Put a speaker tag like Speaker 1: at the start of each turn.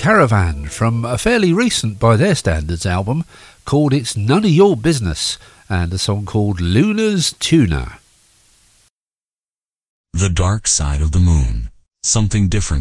Speaker 1: Caravan from a fairly recent, by their standards, album called It's None of Your Business, and a song called Luna's Tuna.
Speaker 2: The Dark Side of the Moon. Something different.